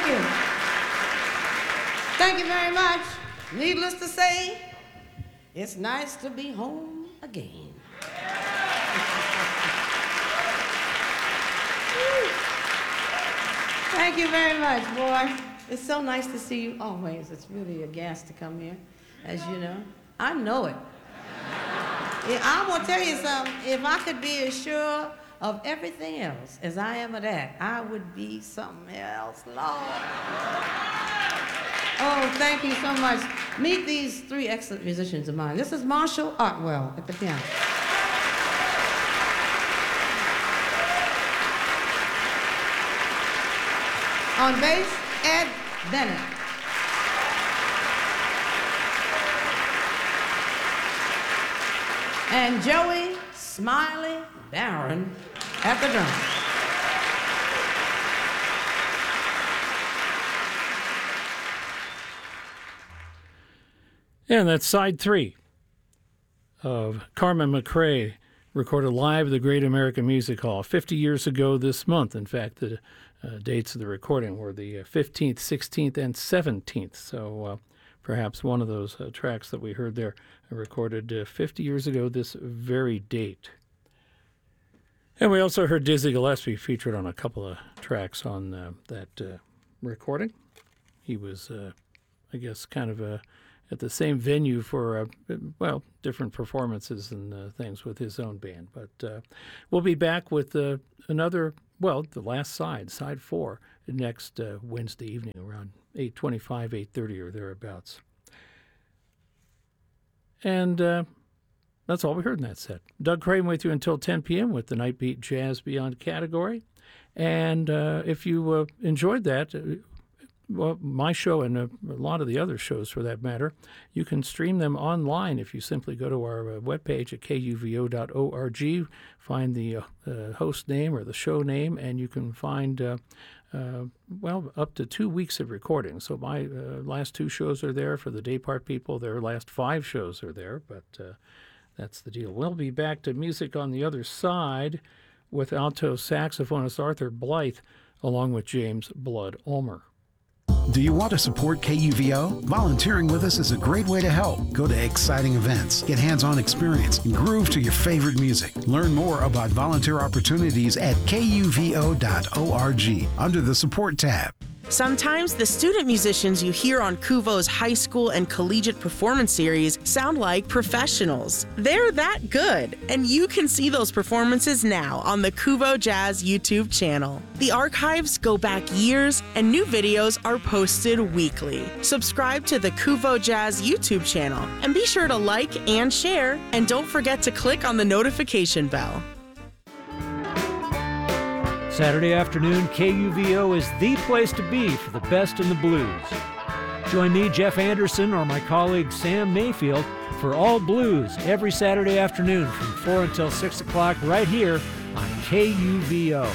Thank you. Thank you very much. Needless to say, it's nice to be home again. Thank you very much, boy. It's so nice to see you always. It's really a gas to come here, as you know. I know it. Yeah, I'm gonna tell you something. If I could be as sure of everything else as I am of that, I would be something else, Lord. Oh, thank you so much. Meet these three excellent musicians of mine. This is Marshall Artwell at the piano. On bass, Ed Bennett. And Joey Smiley Barron at the drums. And that's side 3 of Carmen McRae, recorded live at the Great American Music Hall 50 years ago this month. In fact, the dates of the recording were the 15th, 16th, and 17th. So perhaps one of those tracks that we heard there recorded 50 years ago this very date. And we also heard Dizzy Gillespie featured on a couple of tracks on that recording. He was, I guess, kind of at the same venue for, different performances and things with his own band. But we'll be back with another, the last side 4, next Wednesday evening around 8:25, 8:30 or thereabouts. And that's all we heard in that set. Doug Craven with you until 10 p.m. with the Nightbeat Jazz Beyond category. And if you enjoyed that, my show and a lot of the other shows for that matter, you can stream them online if you simply go to our webpage at kuvo.org, find the host name or the show name, and you can find, up to 2 weeks of recording. So my last 2 shows are there for the day part people. Their last 5 shows are there, but that's the deal. We'll be back to music on the other side with alto saxophonist Arthur Blythe along with James Blood Ulmer. Do you want to support KUVO? Volunteering with us is a great way to help. Go to exciting events, get hands-on experience, and groove to your favorite music. Learn more about volunteer opportunities at kuvo.org under the Support tab. Sometimes the student musicians you hear on KUVO's high school and collegiate performance series sound like professionals. They're that good, and you can see those performances now on the KUVO Jazz YouTube channel. The archives go back years, and new videos are posted weekly. Subscribe to the KUVO Jazz YouTube channel, and be sure to like and share, and don't forget to click on the notification bell. Saturday afternoon, KUVO is the place to be for the best in the blues. Join me, Jeff Anderson, or my colleague Sam Mayfield for All Blues every Saturday afternoon from 4 until 6 o'clock right here on KUVO.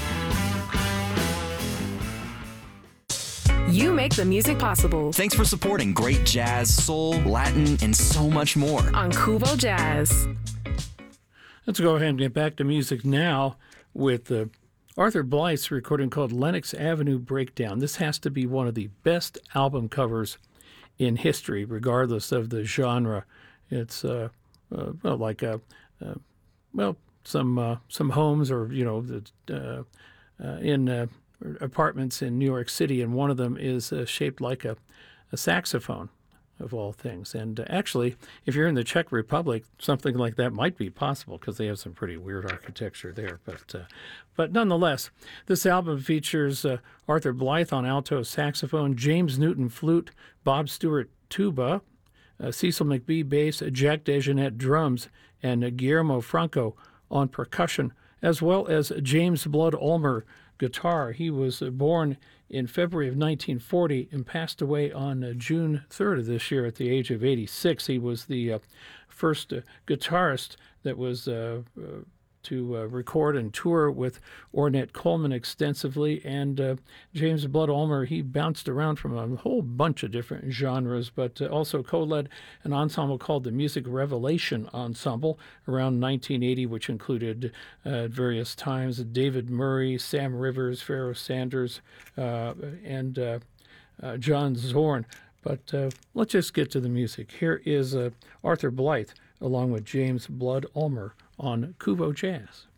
You make the music possible. Thanks for supporting great jazz, soul, Latin, and so much more on KUVO Jazz. Let's go ahead and get back to music now with Arthur Blythe's recording called Lenox Avenue Breakdown. This has to be one of the best album covers in history, regardless of the genre. It's some homes or in apartments in New York City, and one of them is shaped like a saxophone, of all things. And actually, if you're in the Czech Republic, something like that might be possible because they have some pretty weird architecture there. But nonetheless, this album features Arthur Blythe on alto saxophone, James Newton flute, Bob Stewart tuba, Cecil McBee bass, Jack DeJohnette drums, and Guillermo Franco on percussion, as well as James Blood Ulmer guitar. He was born in February of 1940 and passed away on June 3rd of this year at the age of 86. He was the first guitarist that was to record and tour with Ornette Coleman extensively. And James Blood Ulmer, he bounced around from a whole bunch of different genres, but also co-led an ensemble called the Music Revelation Ensemble around 1980, which included at various times David Murray, Sam Rivers, Pharoah Sanders, and John Zorn. But let's just get to the music. Here is Arthur Blythe along with James Blood Ulmer on Kuvo Jazz.